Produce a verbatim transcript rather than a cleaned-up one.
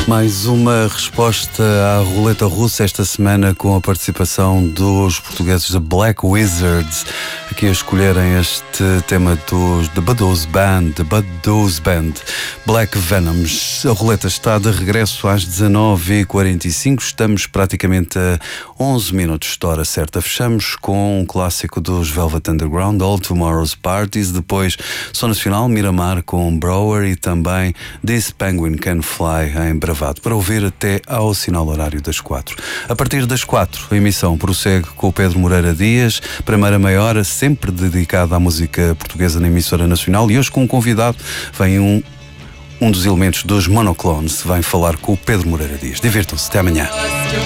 Mais uma resposta à roleta russa esta semana com a participação dos portugueses da Black Wizards, aqui a escolherem este tema dos The Baddoes Band, The Baddoes Band, Black Venoms. A roleta está de regresso às dezanove e quarenta e cinco, estamos praticamente a onze minutos de hora certa. Fechamos com um clássico dos Velvet Underground, All Tomorrow's Parties, depois Som Nacional, Miramar com Brower e também This Penguin Can Fly em Bravado, para ouvir até ao sinal horário das quatro. A partir das quatro, a emissão prossegue com o Pedro Moreira Dias, primeira meia hora sempre dedicada à música portuguesa na emissora nacional, e hoje com um convidado vem um, um dos elementos dos Monoclones, vem falar com o Pedro Moreira Dias. Divirtam-se, até amanhã.